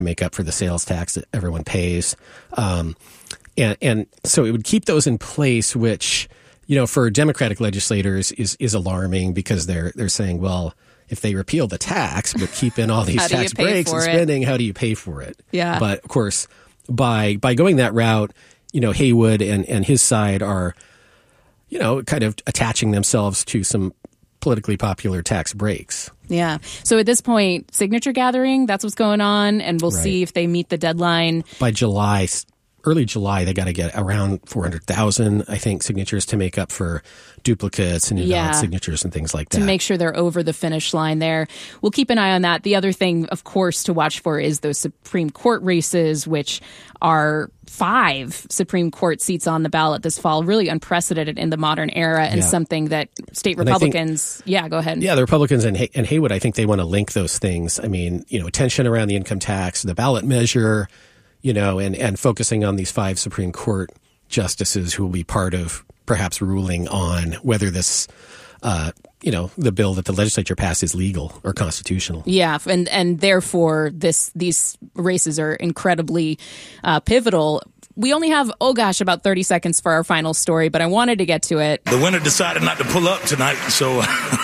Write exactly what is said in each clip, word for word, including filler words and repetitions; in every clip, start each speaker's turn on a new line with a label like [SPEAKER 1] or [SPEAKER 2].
[SPEAKER 1] make up for the sales tax that everyone pays. Um, and, and so it would keep those in place, which, you know, for Democratic legislators is, is alarming because they're, they're saying, well, if they repeal the tax but keep in all these tax breaks and spending, how do you pay for it?
[SPEAKER 2] Yeah.
[SPEAKER 1] But of course, by by going that route, you know, Haywood and, and his side are, you know, kind of attaching themselves to some politically popular tax breaks.
[SPEAKER 2] Yeah. So at this point, signature gathering, that's what's going on, and we'll
[SPEAKER 1] Right.
[SPEAKER 2] see if they meet the deadline.
[SPEAKER 1] By July, early July, they got to get around four hundred thousand, I think, signatures to make up for duplicates and invalid
[SPEAKER 2] Yeah.
[SPEAKER 1] signatures and things like that.
[SPEAKER 2] To make sure they're over the finish line there. We'll keep an eye on that. The other thing, of course, to watch for is those Supreme Court races, which are five Supreme Court seats on the ballot this fall, really unprecedented in the modern era, and
[SPEAKER 1] Yeah.
[SPEAKER 2] something that state
[SPEAKER 1] And I think-
[SPEAKER 2] Republicans, yeah, go ahead.
[SPEAKER 1] Yeah, the Republicans and, Hay- and Haywood, I think they want to link those things. I mean, you know, attention around the income tax, the ballot measure, you know, and, and focusing on these five Supreme Court justices who will be part of perhaps ruling on whether this, uh, you know, the bill that the legislature passed is legal or constitutional.
[SPEAKER 2] Yeah, and and therefore this these races are incredibly uh, pivotal. We only have, oh gosh, about thirty seconds for our final story, but I wanted to get to it.
[SPEAKER 3] The winner decided not to pull up tonight, so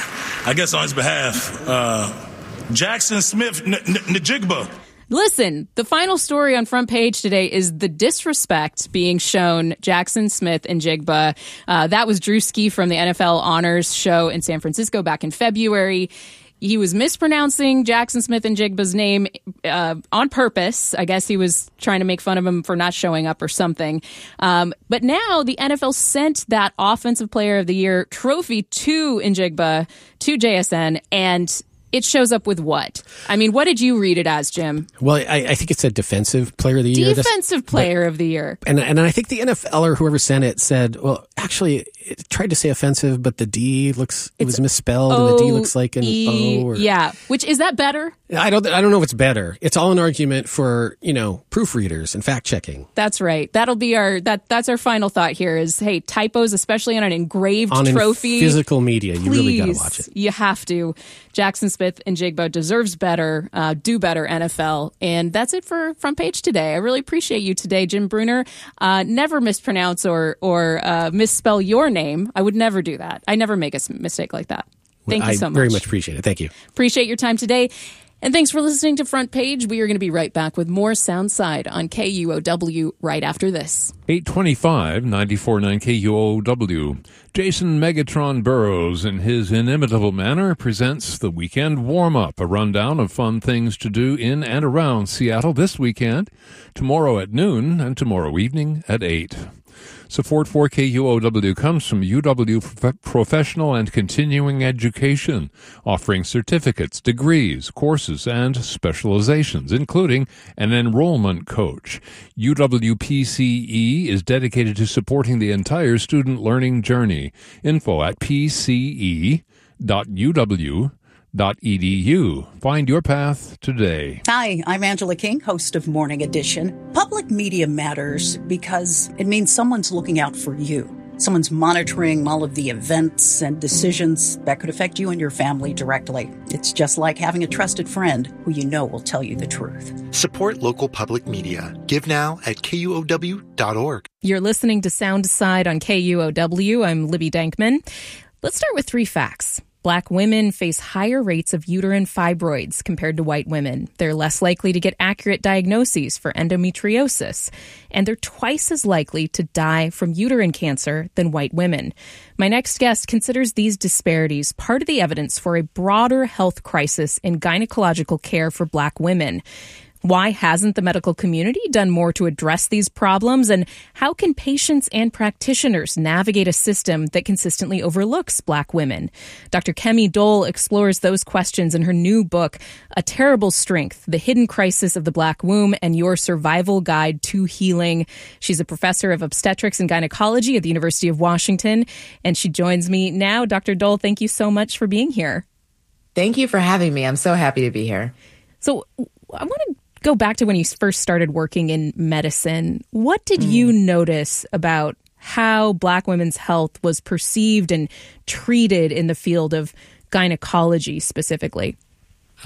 [SPEAKER 3] I guess on his behalf, uh, Jackson Smith N- N- Njigba.
[SPEAKER 2] Listen, the final story on Front Page today is the disrespect being shown Jackson Smith and Njigba. Uh, that was Drewski from the N F L Honors Show in San Francisco back in February. He was mispronouncing Jackson Smith and Jigba's name uh, on purpose. I guess he was trying to make fun of him for not showing up or something. Um, but now the N F L sent that Offensive Player of the Year trophy to Njigba, to J S N, and it shows up with what? I mean, what did you read it as, Jim?
[SPEAKER 1] Well, I, I think it said Defensive Player of the Year.
[SPEAKER 2] Defensive
[SPEAKER 1] This,
[SPEAKER 2] Player
[SPEAKER 1] but,
[SPEAKER 2] of the Year.
[SPEAKER 1] And and I think the N F L or whoever sent it said, well, actually, it tried to say offensive, but the D looks, it was misspelled, and the D looks like an
[SPEAKER 2] O.
[SPEAKER 1] O. Or,
[SPEAKER 2] Yeah. Which, is that better?
[SPEAKER 1] I don't I don't know if it's better. It's all an argument for, you know, proofreaders and fact checking.
[SPEAKER 2] That's right. That'll be our, that that's our final thought here is, hey, typos, especially on an engraved
[SPEAKER 1] on
[SPEAKER 2] trophy.
[SPEAKER 1] On physical media, you
[SPEAKER 2] please,
[SPEAKER 1] really got to watch it.
[SPEAKER 2] You have to. Jackson Smith and Njigba deserves better, uh, do better, N F L. And that's it for Front Page today. I really appreciate you today, Jim Brunner. Uh, never mispronounce or, or uh, misspell your name. I would never do that. I never make a mistake like that. Thank
[SPEAKER 1] I
[SPEAKER 2] you so much.
[SPEAKER 1] very much appreciate it. Thank you.
[SPEAKER 2] Appreciate your time today. And thanks for listening to Front Page. We are going to be right back with more Soundside on K U O W right after this.
[SPEAKER 4] eight twenty-five, ninety-four point nine K U O W. Jason Megatron Burrows, in his inimitable manner, presents the Weekend Warm-Up, a rundown of fun things to do in and around Seattle this weekend, tomorrow at noon, and tomorrow evening at eight. Support for K U O W comes from U W Prof- Professional and Continuing Education, offering certificates, degrees, courses, and specializations, including an enrollment coach. U W P C E is dedicated to supporting the entire student learning journey. Info at p c e dot u w dot e d u. Find your path today.
[SPEAKER 5] Hi, I'm Angela King, host of Morning Edition. Public media matters because it means someone's looking out for you. Someone's monitoring all of the events and decisions that could affect you and your family directly. It's just like having a trusted friend who you know will tell you the truth.
[SPEAKER 6] Support local public media. Give now at K U O W dot org.
[SPEAKER 2] You're listening to Soundside on K U O W. I'm Libby Dankman. Let's start with three facts. Black women face higher rates of uterine fibroids compared to white women. They're less likely to get accurate diagnoses for endometriosis, and they're twice as likely to die from uterine cancer than white women. My next guest considers these disparities part of the evidence for a broader health crisis in gynecological care for Black women. Why hasn't the medical community done more to address these problems? And how can patients and practitioners navigate a system that consistently overlooks Black women? Doctor Kemi Dole explores those questions in her new book, A Terrible Strength, The Hidden Crisis of the Black Womb and Your Survival Guide to Healing. She's a professor of obstetrics and gynecology at the University of Washington, and she joins me now. Doctor Dole, thank you so much for being here.
[SPEAKER 7] Thank you for having me. I'm so happy to be here.
[SPEAKER 2] So I want to go back to when you first started working in medicine. What did mm. you notice about how Black women's health was perceived and treated in the field of gynecology specifically?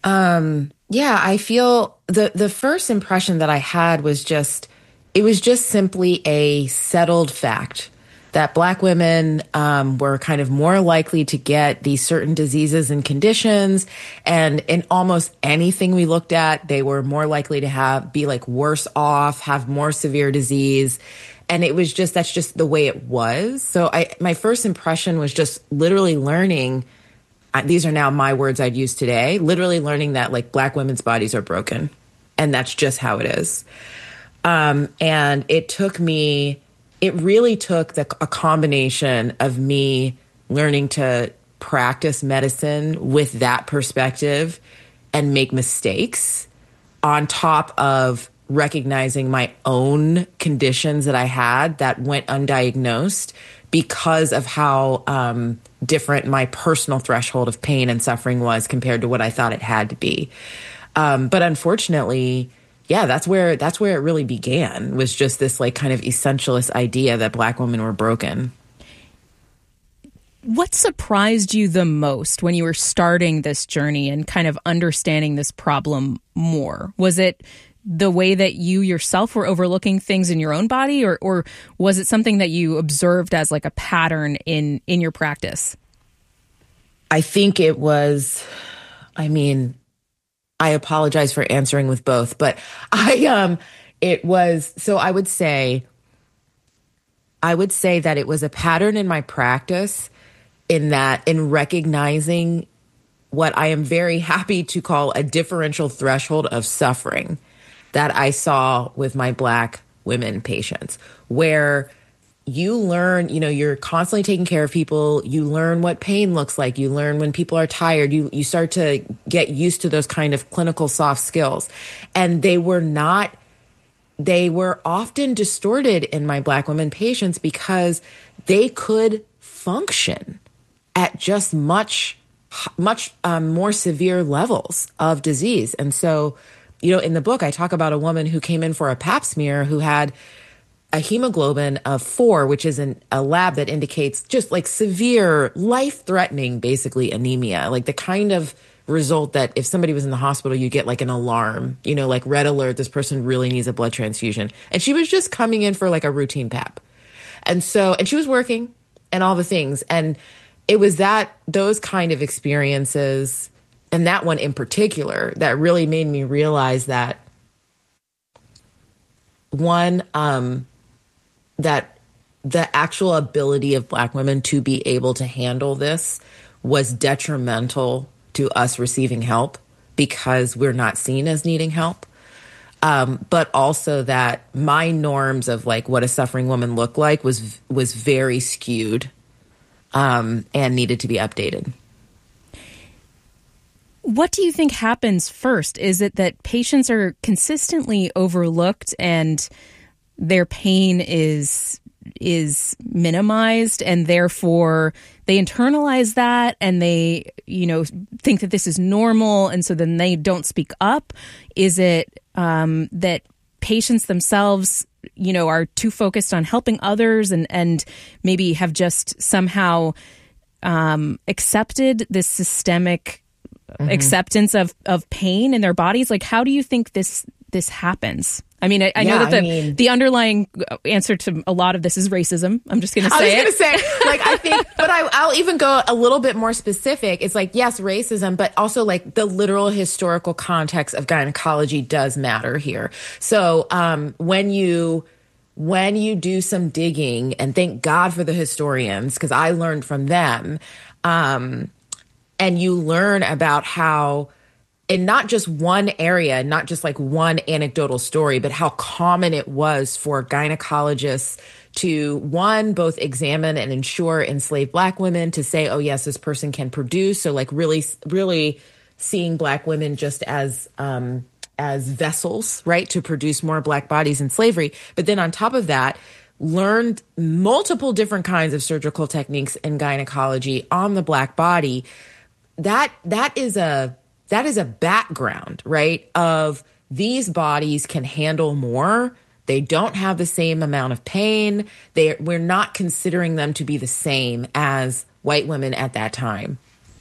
[SPEAKER 7] Um, yeah, I feel the, the first impression that I had was just, it was just simply a settled fact that Black women um, were kind of more likely to get these certain diseases and conditions. And in almost anything we looked at, they were more likely to have, be like worse off, have more severe disease. And it was just, that's just the way it was. So I, my first impression was just literally learning, uh, these are now my words I'd use today, literally learning that like Black women's bodies are broken. And that's just how it is. Um, and it took me, it really took the, a combination of me learning to practice medicine with that perspective and make mistakes on top of recognizing my own conditions that I had that went undiagnosed because of how um, different my personal threshold of pain and suffering was compared to what I thought it had to be. Um, but unfortunately, yeah, that's where that's where it really began, was just this like kind of essentialist idea that Black women were broken.
[SPEAKER 2] What surprised you the most when you were starting this journey and kind of understanding this problem more? Was it the way that you yourself were overlooking things in your own body, or, or was it something that you observed as like a pattern in, in your practice?
[SPEAKER 7] I think it was, I mean, I apologize for answering with both, but I, um, it was, so I would say, I would say that it was a pattern in my practice in that, in recognizing what I am very happy to call a differential threshold of suffering that I saw with my Black women patients, where you learn, you know, you're constantly taking care of people. You learn what pain looks like. You learn when people are tired. You, you start to get used to those kind of clinical soft skills. And they were not, they were often distorted in my Black women patients because they could function at just much, much um, more severe levels of disease. And so, you know, in the book, I talk about a woman who came in for a pap smear who had a hemoglobin of four, which is an, a lab that indicates just like severe, life-threatening, basically, anemia, like the kind of result that if somebody was in the hospital, you get like an alarm, you know, like red alert, this person really needs a blood transfusion. And she was just coming in for like a routine pap. And so, and she was working and all the things. And it was that, those kind of experiences, and that one in particular, that really made me realize that, one, um, that the actual ability of Black women to be able to handle this was detrimental to us receiving help because we're not seen as needing help. Um, but also that my norms of like what a suffering woman looked like was was very skewed um, and needed to be updated.
[SPEAKER 2] What do you think happens first? Is it that patients are consistently overlooked and their pain is is minimized, and therefore they internalize that and they, you know, think that this is normal, and so then they don't speak up? Is it um, that patients themselves, you know, are too focused on helping others and, and maybe have just somehow um, accepted this systemic mm-hmm. acceptance of, of pain in their bodies? Like, how do you think this this happens? I mean, I, I
[SPEAKER 7] yeah,
[SPEAKER 2] know that the,
[SPEAKER 7] I mean,
[SPEAKER 2] the underlying answer to a lot of this is racism. I'm just going to say it.
[SPEAKER 7] I was going to say, like, I think, but I, I'll even go a little bit more specific. It's like, yes, racism, but also like the literal historical context of gynecology does matter here. So um, when you when you do some digging, and thank God for the historians, because I learned from them, um, and you learn about how, in not just one area, not just like one anecdotal story, but how common it was for gynecologists to, one, both examine and ensure enslaved Black women, to say, oh, yes, this person can produce. So like really, really seeing Black women just as um, as vessels, right, to produce more Black bodies in slavery. But then on top of that, learned multiple different kinds of surgical techniques in gynecology on the Black body. That that is a That is a background, right, of these bodies can handle more. They don't have the same amount of pain. They, we're not considering them to be the same as white women at that time.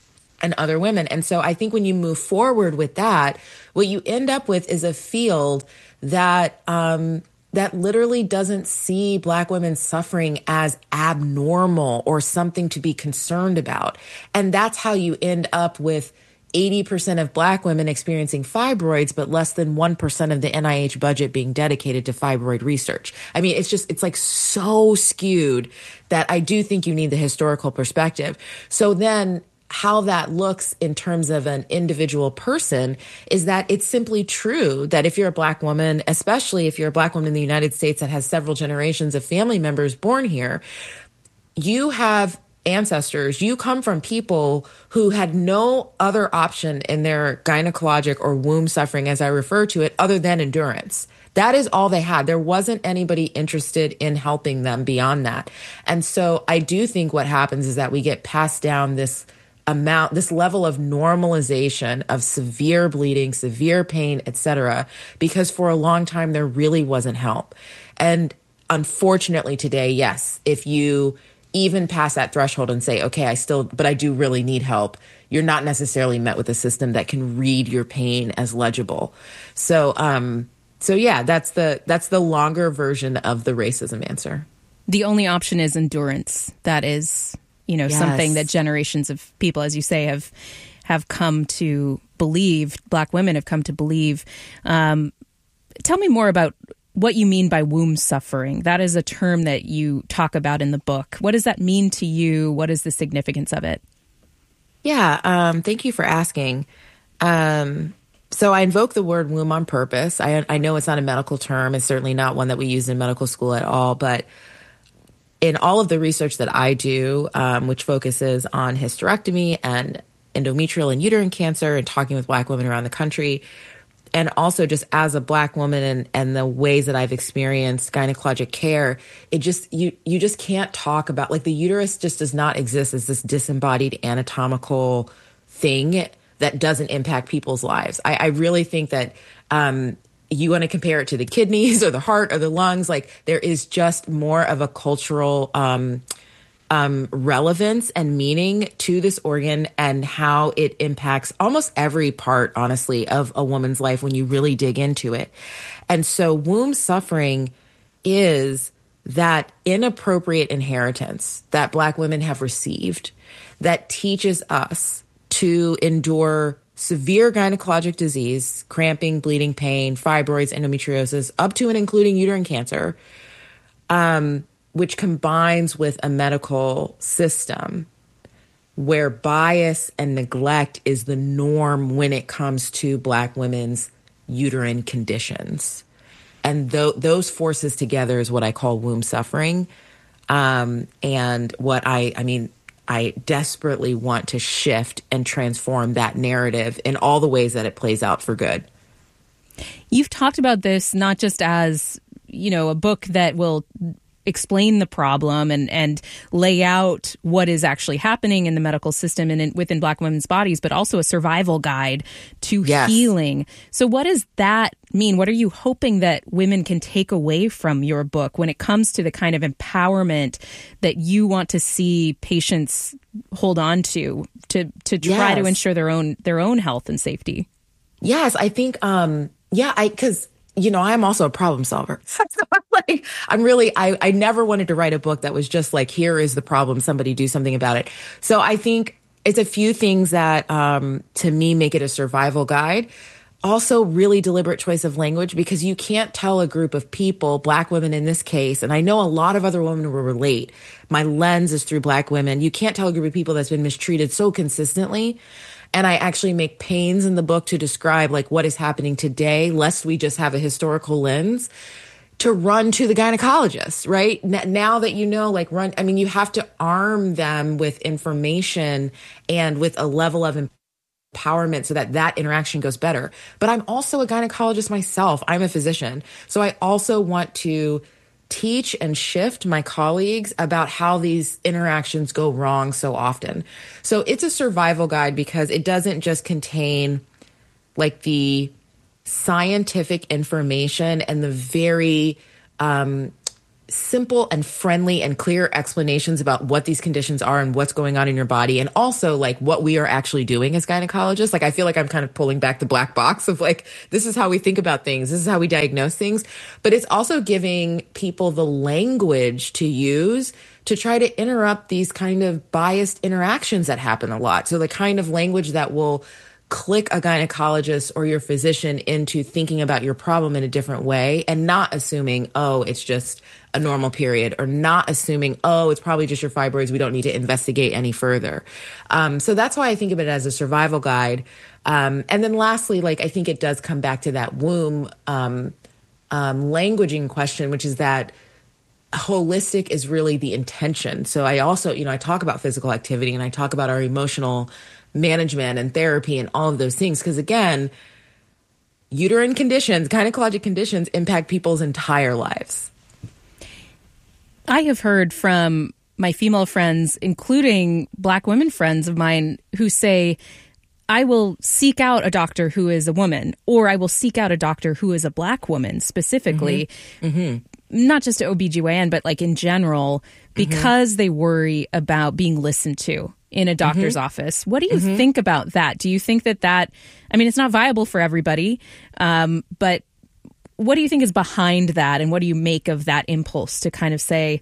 [SPEAKER 7] and other women. And so I think when you move forward with that, what you end up with is a field that um, that literally doesn't see Black women suffering as abnormal or something to be concerned about. And that's how you end up with eighty percent of Black women experiencing fibroids, but less than one percent of the N I H budget being dedicated to fibroid research. I mean, it's just, it's like so skewed that I do think you need the historical perspective. So then how that looks in terms of an individual person is that it's simply true that if you're a Black woman, especially if you're a Black woman in the United States that has several generations of family members born here, you have ancestors, you come from people who had no other option in their gynecologic or womb suffering, as I refer to it, other than endurance. That is all they had. There wasn't anybody interested in helping them beyond that. And so I do think what happens is that we get passed down this amount, this level of normalization of severe bleeding, severe pain, et cetera, because for a long time there really wasn't help. And unfortunately today, yes, if you even pass that threshold and say, okay, I still, but I do really need help, you're not necessarily met with a system that can read your pain as legible. So, um, so yeah, that's the, that's the longer version of the racism answer.
[SPEAKER 2] The only option is endurance. That is, you know,
[SPEAKER 7] yes.
[SPEAKER 2] something that generations of people, as you say, have have come to believe, Black women have come to believe. Um, tell me more about what you mean by womb suffering. That is a term that you talk about in the book. What does that mean to you? What is the significance of it?
[SPEAKER 7] Yeah, um, thank you for asking. Um, so I invoke the word womb on purpose. I, I know it's not a medical term. It's certainly not one that we use in medical school at all, but in all of the research that I do, um, which focuses on hysterectomy and endometrial and uterine cancer and talking with Black women around the country, and also just as a Black woman and, and the ways that I've experienced gynecologic care, it just, you, you just can't talk about, like, the uterus just does not exist as this disembodied anatomical thing that doesn't impact people's lives. I, I really think that, um, you want to compare it to the kidneys or the heart or the lungs, like there is just more of a cultural um, um, relevance and meaning to this organ and how it impacts almost every part, honestly, of a woman's life when you really dig into it. And so womb suffering is that inappropriate inheritance that Black women have received that teaches us to endure severe gynecologic disease, cramping, bleeding, pain, fibroids, endometriosis, up to and including uterine cancer, um, which combines with a medical system where bias and neglect is the norm when it comes to Black women's uterine conditions. And th- those forces together is what I call womb suffering. Um, and what I, I mean, I desperately want to shift and transform that narrative in all the ways that it plays out for good.
[SPEAKER 2] You've talked about this not just as, you know, a book that will explain the problem and, and lay out what is actually happening in the medical system and in, within Black women's bodies, but also a survival guide to
[SPEAKER 7] yes.
[SPEAKER 2] healing. So what does that mean? What are you hoping that women can take away from your book when it comes to the kind of empowerment that you want to see patients hold on to, to, to try
[SPEAKER 7] yes.
[SPEAKER 2] to ensure their own, their own health and safety?
[SPEAKER 7] Yes, I think, um, yeah, I, cause you know, I'm also a problem solver. So I'm like, I'm really, I, I never wanted to write a book that was just like, here is the problem, somebody do something about it. So I think it's a few things that, um, to me, make it a survival guide. Also, really deliberate choice of language, because you can't tell a group of people, Black women in this case, and I know a lot of other women will relate. My lens is through Black women. You can't tell a group of people that's been mistreated so consistently. And I actually make pains in the book to describe like what is happening today, lest we just have a historical lens, to run to the gynecologist, right? N- now that you know, like run, I mean, you have to arm them with information and with a level of empowerment so that that interaction goes better. But I'm also a gynecologist myself. I'm a physician. So I also want to teach and shift my colleagues about how these interactions go wrong so often. So it's a survival guide because it doesn't just contain like the scientific information and the very um, simple and friendly and clear explanations about what these conditions are and what's going on in your body, and also like what we are actually doing as gynecologists. Like, I feel like I'm kind of pulling back the black box of like, this is how we think about things. This is how we diagnose things. But it's also giving people the language to use to try to interrupt these kind of biased interactions that happen a lot. So the kind of language that will click a gynecologist or your physician into thinking about your problem in a different way, and not assuming, oh, it's just a normal period, or not assuming, oh, it's probably just your fibroids, we don't need to investigate any further. Um, so that's why I think of it as a survival guide. Um, and then lastly, like, I think it does come back to that womb um, um, languaging question, which is that holistic is really the intention. So I also, you know, I talk about physical activity and I talk about our emotional management and therapy and all of those things. Because again, uterine conditions, gynecologic conditions impact people's entire lives.
[SPEAKER 2] I have heard from my female friends, including Black women friends of mine, who say, I will seek out a doctor who is a woman, or I will seek out a doctor who is a Black woman specifically, mm-hmm. Mm-hmm. not just to O B G Y N, but like in general, because mm-hmm. they worry about being listened to in a doctor's mm-hmm. office. What do you mm-hmm. think about that? Do you think that that, I mean, it's not viable for everybody, um, but what do you think is behind that? And what do you make of that impulse to kind of say,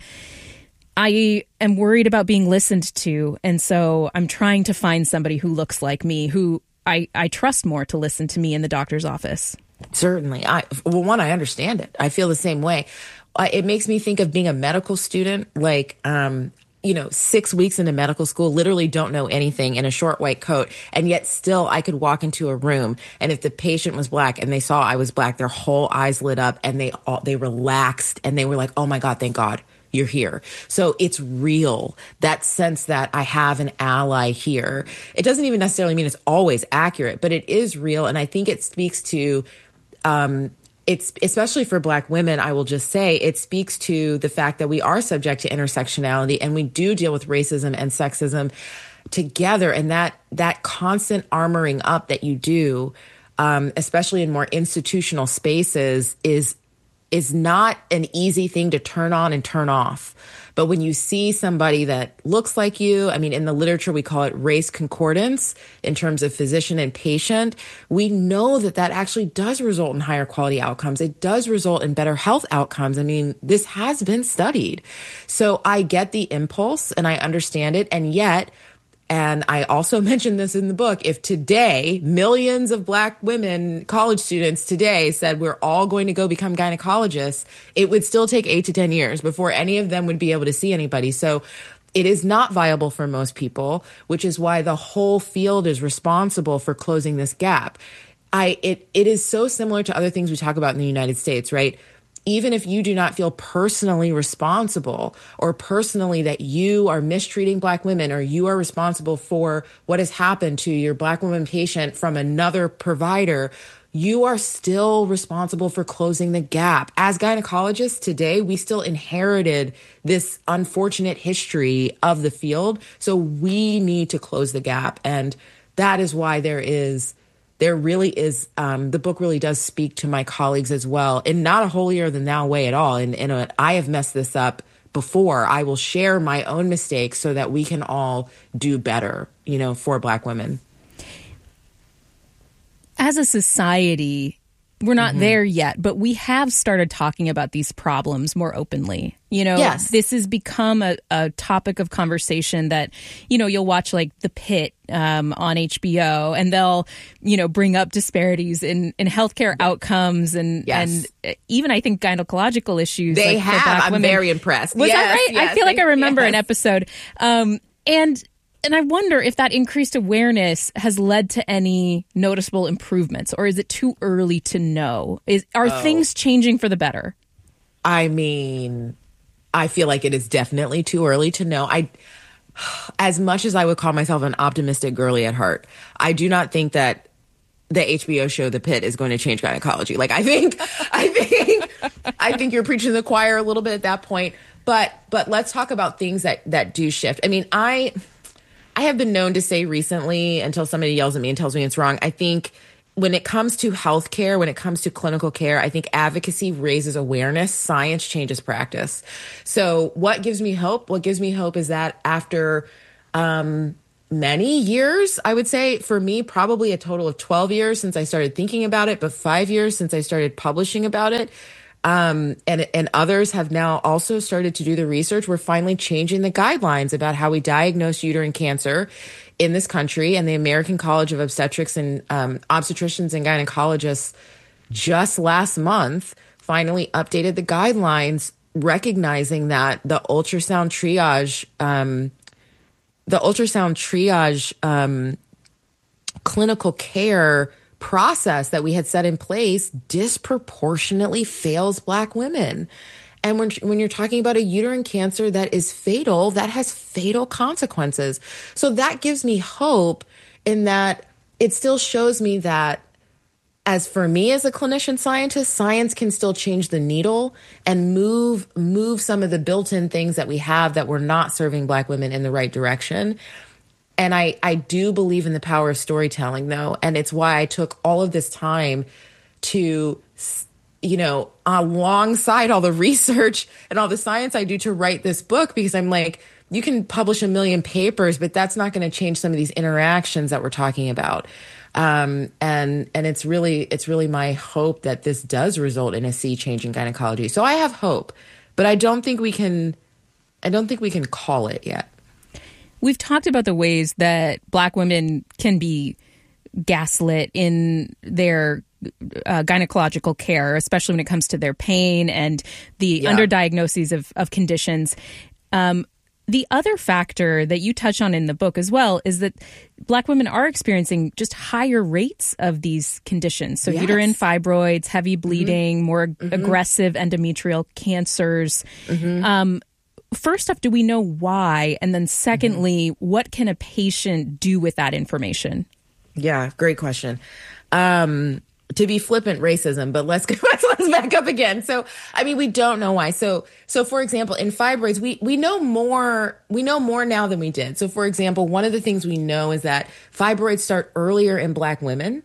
[SPEAKER 2] I am worried about being listened to, and so I'm trying to find somebody who looks like me, who I, I trust more to listen to me in the doctor's office?
[SPEAKER 7] Certainly. I, well, one, I understand it. I feel the same way. Uh, it makes me think of being a medical student, like, um, you know, six weeks into medical school, literally don't know anything, in a short white coat. And yet still I could walk into a room, and if the patient was Black and they saw I was Black, their whole eyes lit up and they all, they relaxed and they were like, oh my God, thank God you're here. So it's real. That sense that I have an ally here. It doesn't even necessarily mean it's always accurate, but it is real. And I think it speaks to, um, It's especially for Black women, I will just say, it speaks to the fact that we are subject to intersectionality, and we do deal with racism and sexism together. And that that constant armoring up that you do, um, especially in more institutional spaces, is is not an easy thing to turn on and turn off. But when you see somebody that looks like you, I mean, in the literature, we call it race concordance in terms of physician and patient. We know that that actually does result in higher quality outcomes. It does result in better health outcomes. I mean, this has been studied. So I get the impulse and I understand it. And yet, and I also mentioned this in the book, if today millions of Black women, college students today, said we're all going to go become gynecologists, it would still take eight to ten years before any of them would be able to see anybody. So it is not viable for most people, which is why the whole field is responsible for closing this gap. I it it is so similar to other things we talk about in the United States, right? Even if you do not feel personally responsible, or personally that you are mistreating Black women, or you are responsible for what has happened to your Black woman patient from another provider, you are still responsible for closing the gap. As gynecologists today, we still inherited this unfortunate history of the field. So we need to close the gap. And that is why there is There really is, um, the book really does speak to my colleagues as well, in not a holier than thou way at all. And, and a, I have messed this up before. I will share my own mistakes so that we can all do better, you know, for Black women.
[SPEAKER 2] As a society, we're not
[SPEAKER 7] Mm-hmm.
[SPEAKER 2] there yet, but we have started talking about these problems more openly. You know,
[SPEAKER 7] Yes.
[SPEAKER 2] this has become a, a topic of conversation that, you know, you'll watch like The Pit um, on H B O, and they'll, you know, bring up disparities in, in healthcare outcomes and,
[SPEAKER 7] Yes.
[SPEAKER 2] and even I think gynecological issues.
[SPEAKER 7] They
[SPEAKER 2] like, for
[SPEAKER 7] have.
[SPEAKER 2] Black
[SPEAKER 7] I'm
[SPEAKER 2] women.
[SPEAKER 7] very impressed.
[SPEAKER 2] Was
[SPEAKER 7] Yes,
[SPEAKER 2] that right?
[SPEAKER 7] yes,
[SPEAKER 2] I feel like I remember
[SPEAKER 7] yes.
[SPEAKER 2] an episode. Um, and And I wonder if that increased awareness has led to any noticeable improvemements, or is it too early to know? Is Are
[SPEAKER 7] Oh.
[SPEAKER 2] things changing for the better?
[SPEAKER 7] I mean, I feel like it is definitely too early to know. I, as much as I would call myself an optimistic girly at heart, I do not think that the H B O show The Pit is going to change gynecology. Like, I think, I think, I think you're preaching to the choir a little bit at that point. But, but let's talk about things that that do shift. I mean, I, I have been known to say recently, until somebody yells at me and tells me it's wrong, I think when it comes to healthcare, when it comes to clinical care, I think advocacy raises awareness, science changes practice. So what gives me hope? What gives me hope is that after um, many years, I would say for me, probably a total of twelve years since I started thinking about it, but five years since I started publishing about it. Um, and, and others have now also started to do the research. We're finally changing the guidelines about how we diagnose uterine cancer in this country, and the American College of Obstetrics and um, Obstetricians and Gynecologists just last month finally updated the guidelines, recognizing that the ultrasound triage, um, the ultrasound triage um, clinical care process that we had set in place disproportionately fails Black women. And when, when you're talking about a uterine cancer that is fatal, that has fatal consequences. So that gives me hope in that it still shows me that, as for me as a clinician scientist, science can still change the needle and move move some of the built-in things that we have that were not serving Black women in the right direction. And I, I do believe in the power of storytelling, though. And it's why I took all of this time to, you know, alongside all the research and all the science I do to write this book, because I'm like, you can publish a million papers, but that's not going to change some of these interactions that we're talking about. Um, and and it's really it's really my hope that this does result in a sea change in gynecology. So I have hope, but I don't think we can I don't think we can call it yet.
[SPEAKER 2] We've talked about the ways that Black women can be gaslit in their uh, gynecological care, especially when it comes to their pain and the
[SPEAKER 7] Yeah.
[SPEAKER 2] underdiagnoses of, of conditions. Um, the other factor that you touch on in the book as well is that Black women are experiencing just higher rates of these conditions. So
[SPEAKER 7] Yes.
[SPEAKER 2] uterine fibroids, heavy bleeding,
[SPEAKER 7] Mm-hmm.
[SPEAKER 2] more mm-hmm. aggressive endometrial cancers.
[SPEAKER 7] Mm-hmm.
[SPEAKER 2] Um, First off, do we know why? And then secondly, mm-hmm. what can a patient do with that information?
[SPEAKER 7] Yeah, great question. Um, to be flippant, racism, but let's, let's let's back up again. So, I mean, we don't know why. So, so for example, in fibroids, we we know more. We know more now than we did. So, for example, one of the things we know is that fibroids start earlier in Black women,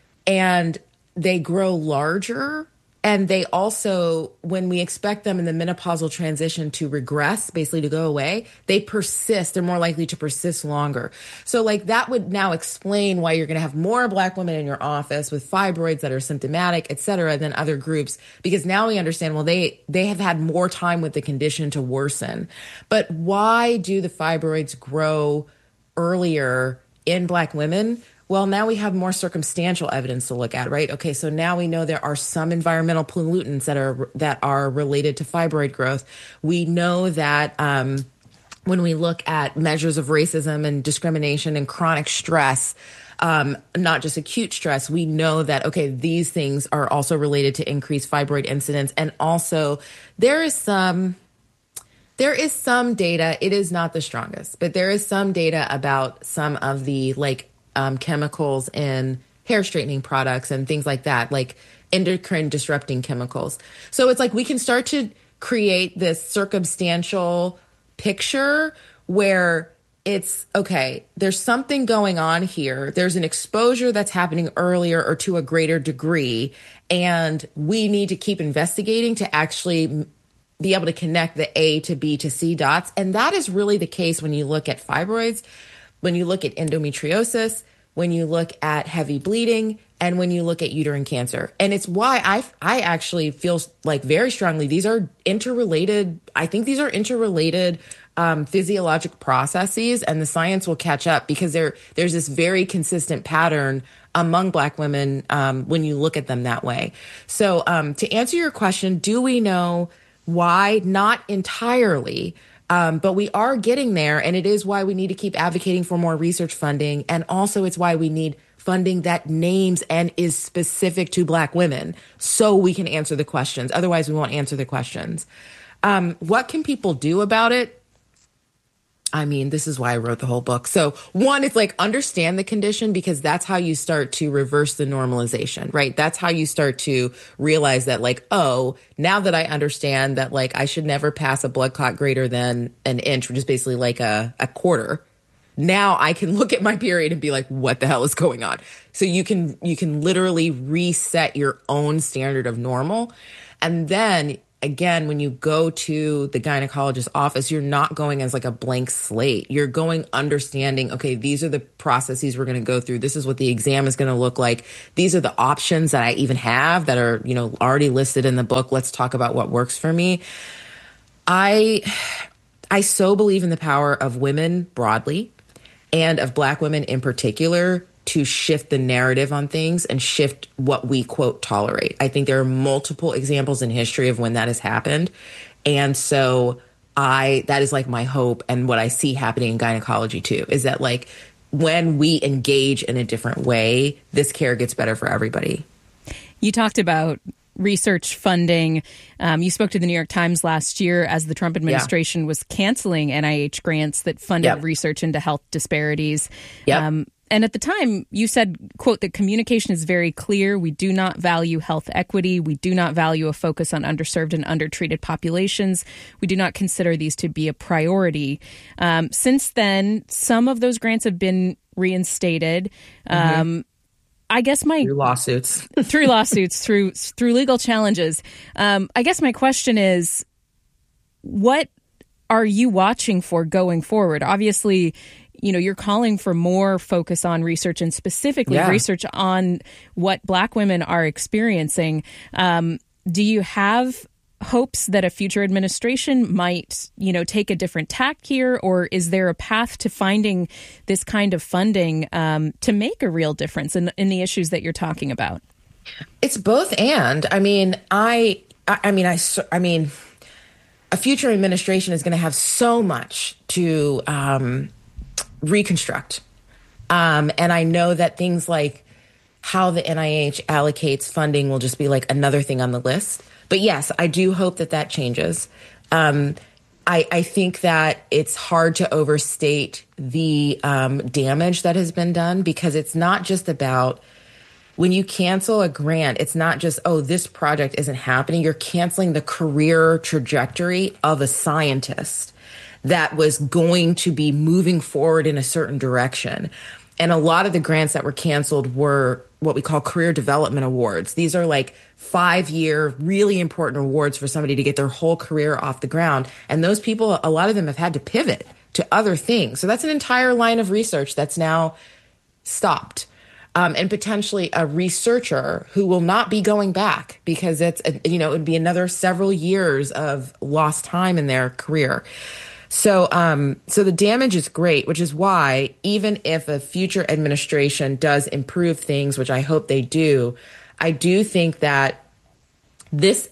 [SPEAKER 7] and they grow larger. And they also, when we expect them in the menopausal transition to regress, basically to go away, they persist. They're more likely to persist longer. So like that would now explain why you're going to have more Black women in your office with fibroids that are symptomatic, et cetera, than other groups. Because now we understand, well, they, they have had more time with the condition to worsen. But why do the fibroids grow earlier in Black women? Well, now we have more circumstantial evidence to look at, right? Okay, so now we know there are some environmental pollutants that are that are related to fibroid growth. We know that um, when we look at measures of racism and discrimination and chronic stress, um, not just acute stress, we know that, okay, these things are also related to increased fibroid incidence. And also there is some... There is some data, it is not the strongest, but there is some data about some of the like um, chemicals in hair straightening products and things like that, like endocrine disrupting chemicals. So it's like we can start to create this circumstantial picture where it's, okay, there's something going on here. There's an exposure that's happening earlier or to a greater degree, and we need to keep investigating to actually be able to connect the A to B to C dots. And that is really the case when you look at fibroids, when you look at endometriosis, when you look at heavy bleeding, and when you look at uterine cancer. And it's why I I actually feel like very strongly these are interrelated. I think these are interrelated um, physiologic processes, and the science will catch up because there there's this very consistent pattern among Black women um, when you look at them that way. So um, to answer your question, do we know why? Not entirely, um, but we are getting there, and it is why we need to keep advocating for more research funding, and also it's why we need funding that names and is specific to Black women so we can answer the questions. Otherwise, we won't answer the questions. Um, what can people do about it? I mean, this is why I wrote the whole book. So one, it's like understand the condition, because that's how you start to reverse the normalization, right? That's how you start to realize that like, oh, now that I understand that like I should never pass a blood clot greater than an inch, which is basically like a, a quarter. now I can look at my period and be like, what the hell is going on? So you can, you can literally reset your own standard of normal. And then again, when you go to the gynecologist's office, you're not going as like a blank slate. You're going understanding, okay, these are the processes we're going to go through. This is what the exam is going to look like. These are the options that I even have that are, you know, already listed in the book. Let's talk about what works for me. I, I so believe in the power of women broadly and of Black women in particular to shift the narrative on things and shift what we, quote, tolerate. I think there are multiple examples in history of when that has happened. And so I, that is like my hope, and what I see happening in gynecology too, is that like when we engage in a different way, this care gets better for everybody.
[SPEAKER 2] You talked about research funding. Um, you spoke to the New York Times last year as the Trump administration yeah. was canceling N I H grants that funded yep. research into health disparities.
[SPEAKER 7] Yep.
[SPEAKER 2] Um, And at the time, you said, quote, that communication is very clear. We do not value health equity. We do not value a focus on underserved and undertreated populations. We do not consider these to be a priority. Um, since then, some of those grants have been reinstated. Mm-hmm. Um, I guess my
[SPEAKER 7] through lawsuits,
[SPEAKER 2] through lawsuits, through through legal challenges. Um, I guess my question is, what are you watching for going forward? Obviously, you know, you're calling for more focus on research, and specifically yeah. research on what Black women are experiencing. Um, do you have hopes that a future administration might, you know, take a different tack here, or is there a path to finding this kind of funding um, to make a real difference in, in the issues that you're talking about?
[SPEAKER 7] It's both and. I mean, I, I, I mean, I, I mean, a future administration is going to have so much to um, reconstruct. Um, and I know that things like how the N I H allocates funding will just be like another thing on the list. But yes, I do hope that that changes. Um, I, I think that it's hard to overstate the um, damage that has been done, because it's not just about when you cancel a grant, it's not just, oh, this project isn't happening. You're canceling the career trajectory of a scientist that was going to be moving forward in a certain direction. And a lot of the grants that were canceled were what we call career development awards. These are like five-year, really important awards for somebody to get their whole career off the ground. And those people, a lot of them have had to pivot to other things. So that's an entire line of research that's now stopped. Um, and potentially a researcher who will not be going back, because it's, you know, it would be another several years of lost time in their career. So um, so the damage is great, which is why even if a future administration does improve things, which I hope they do, I do think that this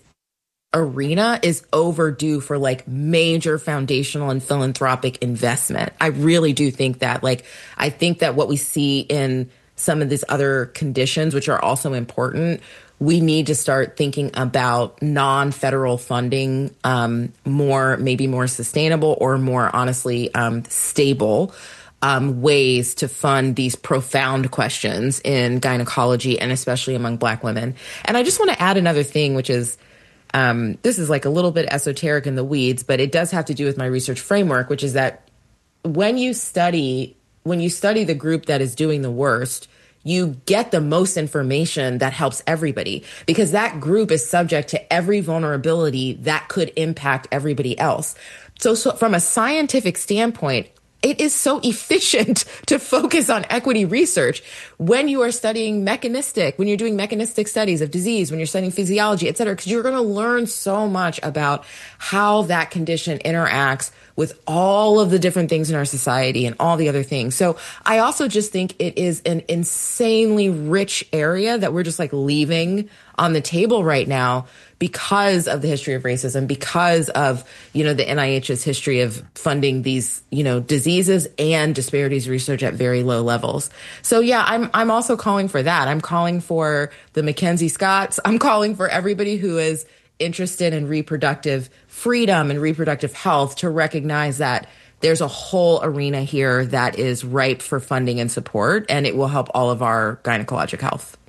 [SPEAKER 7] arena is overdue for like major foundational and philanthropic investment. I really do think that. Like, I think that what we see in some of these other conditions, which are also important, we need to start thinking about non-federal funding, um, more, maybe more sustainable or more honestly um, stable um, ways to fund these profound questions in gynecology, and especially among Black women. And I just want to add another thing, which is, um, this is like a little bit esoteric in the weeds, but it does have to do with my research framework, which is that when you study, when you study the group that is doing the worst, you get the most information that helps everybody, because that group is subject to every vulnerability that could impact everybody else. So, so from a scientific standpoint, it is so efficient to focus on equity research when you are studying mechanistic, when you're doing mechanistic studies of disease, when you're studying physiology, et cetera, because you're going to learn so much about how that condition interacts with all of the different things in our society and all the other things. So I also just think it is an insanely rich area that we're just like leaving on the table right now because of the history of racism, because of, you know, the N I H's history of funding these, you know, diseases and disparities research at very low levels. So yeah, I'm I'm also calling for that. I'm calling for the Mackenzie Scotts. I'm calling for everybody who is interested in reproductive freedom and reproductive health to recognize that there's a whole arena here that is ripe for funding and support, and it will help all of our gynecologic health.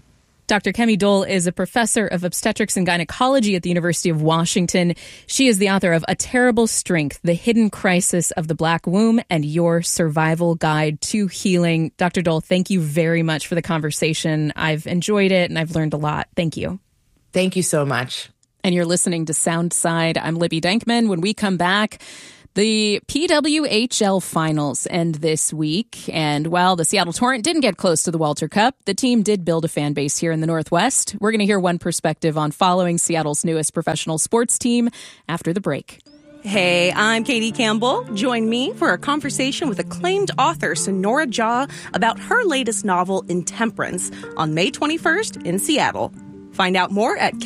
[SPEAKER 2] Doctor Kemi Dole is a professor of obstetrics and gynecology at the University of Washington. She is the author of A Terrible Strength, The Hidden Crisis of the Black Womb and Your Survival Guide to Healing. Doctor Dole, thank you very much for the conversation. I've enjoyed it and I've learned a lot. Thank you.
[SPEAKER 7] Thank you so much.
[SPEAKER 2] And you're listening to Soundside. I'm Libby Dankman. When we come back, the P W H L finals end this week, and while the Seattle Torrent didn't get close to the Walter Cup, the team did build a fan base here in the Northwest. We're going to hear one perspective on following Seattle's newest professional sports team after the break.
[SPEAKER 8] Hey, I'm Katie Campbell. Join me for a conversation with acclaimed author Sonora Jha about her latest novel, Intemperance, on May twenty-first in Seattle. Find out more at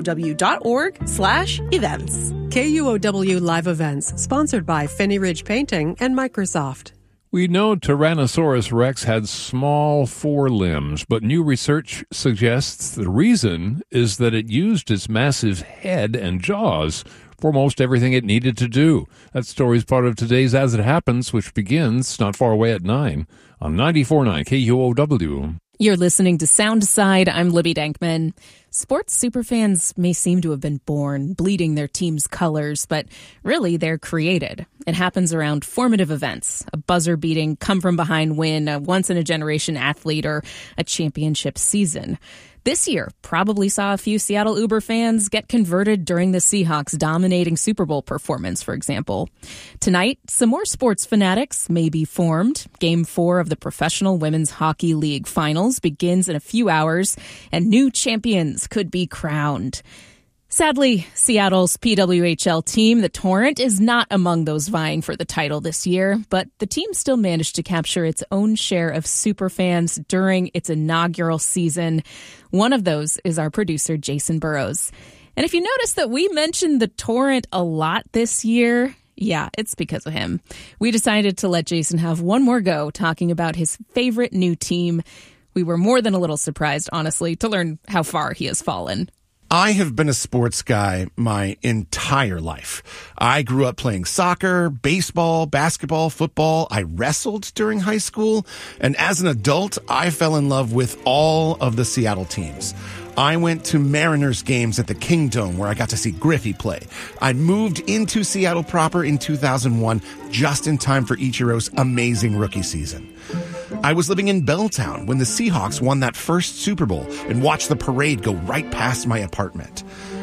[SPEAKER 8] kuow.org slash events.
[SPEAKER 9] K U O W Live Events, sponsored by Finney Ridge Painting and Microsoft.
[SPEAKER 4] We know Tyrannosaurus rex had small forelimbs, but new research suggests the reason is that it used its massive head and jaws for most everything it needed to do. That story is part of today's As It Happens, which begins not far away at nine on ninety-four point nine K U O W.
[SPEAKER 2] You're listening to Soundside. I'm Libby Dankman. Sports superfans may seem to have been born bleeding their team's colors, but really they're created. It happens around formative events, a buzzer-beating, come-from-behind win, a once-in-a-generation athlete, or a championship season. This year probably saw a few Seattle Uber fans get converted during the Seahawks' dominating Super Bowl performance, for example. Tonight, some more sports fanatics may be formed. Game four of the Professional Women's Hockey League Finals begins in a few hours, and new champions could be crowned. Sadly, Seattle's P W H L team, the Torrent, is not among those vying for the title this year, but the team still managed to capture its own share of superfans during its inaugural season. One of those is our producer, Jason Burrows. And if you notice that we mentioned the Torrent a lot this year, yeah, it's because of him. We decided to let Jason have one more go talking about his favorite new team. We were more than a little surprised, honestly, to learn how far he has fallen.
[SPEAKER 10] I have been a sports guy my entire life. I grew up playing soccer, baseball, basketball, football. I wrestled during high school. And as an adult, I fell in love with all of the Seattle teams. I went to Mariners games at the Kingdome where I got to see Griffey play. I moved into Seattle proper in two thousand one, just in time for Ichiro's amazing rookie season. I was living in Belltown when the Seahawks won that first Super Bowl and watched the parade go right past my apartment.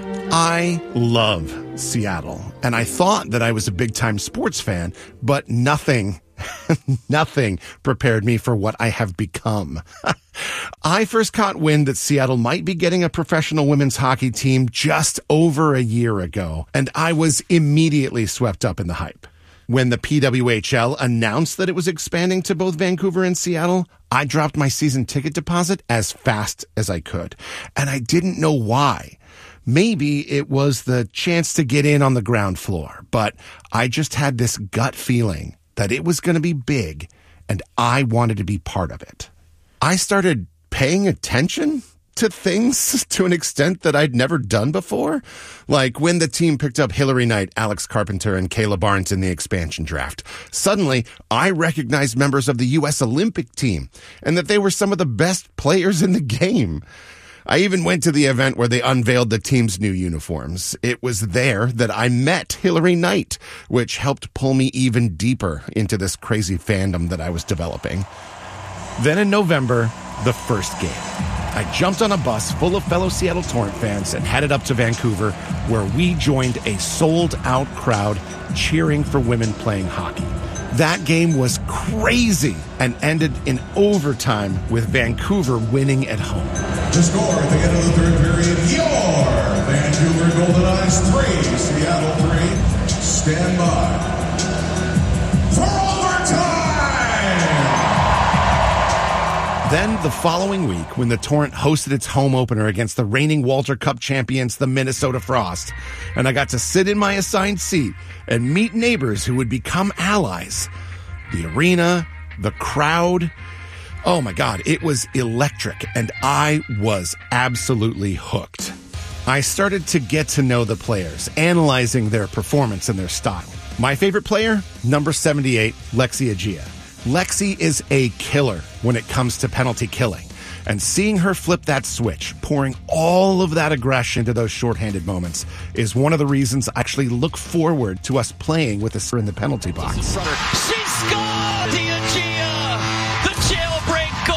[SPEAKER 10] I love Seattle, and I thought that I was a big-time sports fan, but nothing, nothing prepared me for what I have become. I first caught wind that Seattle might be getting a professional women's hockey team just over a year ago, and I was immediately swept up in the hype. When the P W H L announced that it was expanding to both Vancouver and Seattle, I dropped my season ticket deposit as fast as I could. And I didn't know why. Maybe it was the chance to get in on the ground floor, but I just had this gut feeling that it was going to be big, and I wanted to be part of it. I started paying attention to things to an extent that I'd never done before. Like when the team picked up Hillary Knight, Alex Carpenter, and Kayla Barnes in the expansion draft. Suddenly, I recognized members of the U S Olympic team and that they were some of the best players in the game. I even went to the event where they unveiled the team's new uniforms. It was there that I met Hillary Knight, which helped pull me even deeper into this crazy fandom that I was developing. Then in November, the first game. I jumped on a bus full of fellow Seattle Torrent fans and headed up to Vancouver, where we joined a sold-out crowd cheering for women playing hockey. That game was crazy and ended in overtime with Vancouver winning at home.
[SPEAKER 11] The score at the end of the third period, your Vancouver Golden Eyes three, Seattle three. Stand by for overtime!
[SPEAKER 10] Then the following week, when the Torrent hosted its home opener against the reigning Walter Cup champions, the Minnesota Frost, and I got to sit in my assigned seat and meet neighbors who would become allies. The arena, the crowd, oh my God, it was electric, and I was absolutely hooked. I started to get to know the players, analyzing their performance and their style. My favorite player, number seventy-eight, Lexi Agia. Lexi is a killer when it comes to penalty killing. And seeing her flip that switch, pouring all of that aggression into those shorthanded moments, is one of the reasons I actually look forward to us playing with her in the penalty box.
[SPEAKER 12] She scored! Diagia! The jailbreak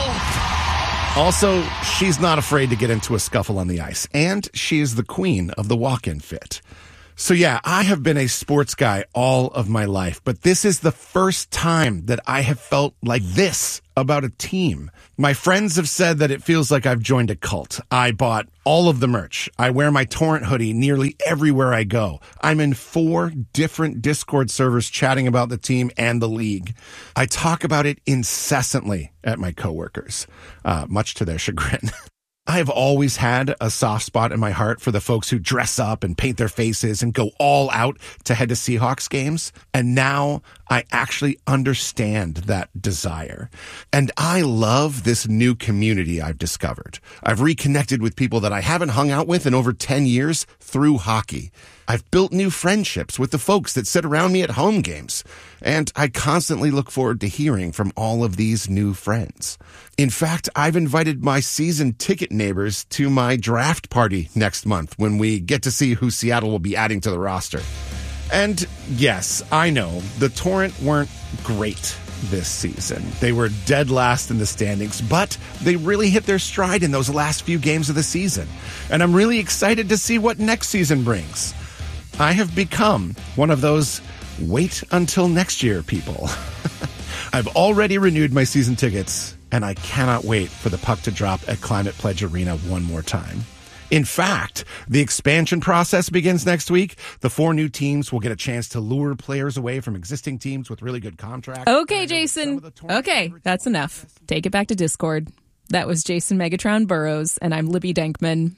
[SPEAKER 12] goal!
[SPEAKER 10] Also, she's not afraid to get into a scuffle on the ice, and she is the queen of the walk-in fit. So yeah, I have been a sports guy all of my life, but this is the first time that I have felt like this about a team. My friends have said that it feels like I've joined a cult. I bought all of the merch. I wear my Torrent hoodie nearly everywhere I go. I'm in four different Discord servers chatting about the team and the league. I talk about it incessantly at my coworkers, uh, much to their chagrin. I have always had a soft spot in my heart for the folks who dress up and paint their faces and go all out to head to Seahawks games. And now I actually understand that desire. And I love this new community I've discovered. I've reconnected with people that I haven't hung out with in over ten years through hockey. I've built new friendships with the folks that sit around me at home games. And I constantly look forward to hearing from all of these new friends. In fact, I've invited my season ticket neighbors to my draft party next month when we get to see who Seattle will be adding to the roster. And yes, I know, the Torrent weren't great this season. They were dead last in the standings, but they really hit their stride in those last few games of the season. And I'm really excited to see what next season brings. I have become one of those wait until next year people. I've already renewed my season tickets, and I cannot wait for the puck to drop at Climate Pledge Arena one more time. In fact, the expansion process begins next week. The four new teams will get a chance to lure players away from existing teams with really good contracts.
[SPEAKER 2] Okay, Jason. Okay, that's enough. Take it back to Discord. That was Jason Megatron Burrows, and I'm Libby Denkman.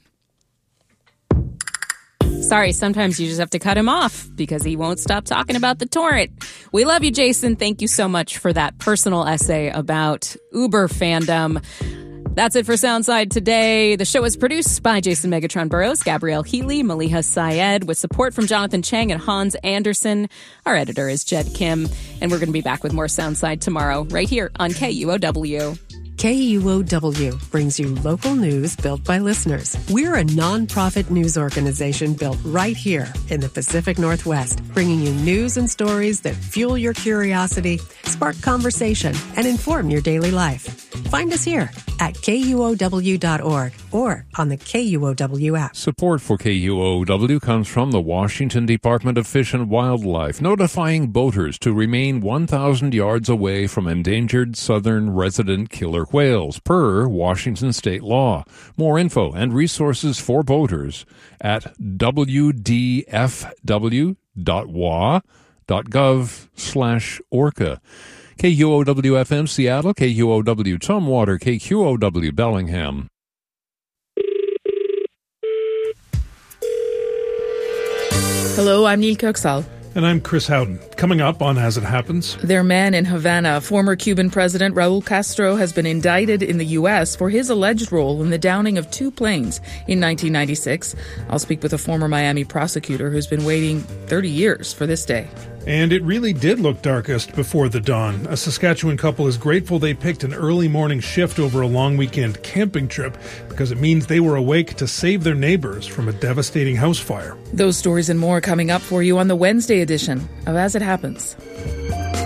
[SPEAKER 2] Sorry, sometimes you just have to cut him off because he won't stop talking about the Torrent. We love you, Jason. Thank you so much for that personal essay about Uber fandom. That's it for Soundside today. The show is produced by Jason Megatron Burrows, Gabrielle Healy, Maliha Syed, with support from Jonathan Chang and Hans Anderson. Our editor is Jed Kim, and we're going to be back with more Soundside tomorrow right here on K U O W.
[SPEAKER 9] K U O W brings you local news built by listeners. We're a nonprofit news organization built right here in the Pacific Northwest, bringing you news and stories that fuel your curiosity, spark conversation, and inform your daily life. Find us here at K U O W dot org or on the K U O W app.
[SPEAKER 4] Support for K U O W comes from the Washington Department of Fish and Wildlife, notifying boaters to remain one thousand yards away from endangered southern resident killer whales per Washington state law. More info and resources for boaters at w d f w dot w a dot gov slash orca. K U O W F M Seattle, K U O W Tumwater, K Q O W Bellingham.
[SPEAKER 13] Hello, I'm Neil Kirksall.
[SPEAKER 14] And I'm Chris Howden. Coming up on As It Happens.
[SPEAKER 13] Their man in Havana, former Cuban President Raul Castro, has been indicted in the U S for his alleged role in the downing of two planes in nineteen ninety-six. I'll speak with a former Miami prosecutor who's been waiting thirty years for this day.
[SPEAKER 14] And it really did look darkest before the dawn. A Saskatchewan couple is grateful they picked an early morning shift over a long weekend camping trip because it means they were awake to save their neighbors from a devastating house fire.
[SPEAKER 13] Those stories and more coming up for you on the Wednesday edition of As It Happens.